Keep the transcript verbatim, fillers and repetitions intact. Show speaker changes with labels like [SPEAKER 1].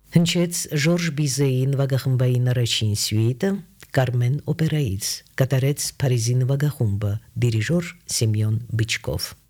[SPEAKER 1] Հնչեց Ժորժ Բիզեի նվագախմբային առաջին սյուիտը Կարմեն օպերայից, կատարեց Փարիզի նվագախումբը, դիրիժոր Սեմյոն Բիչկով։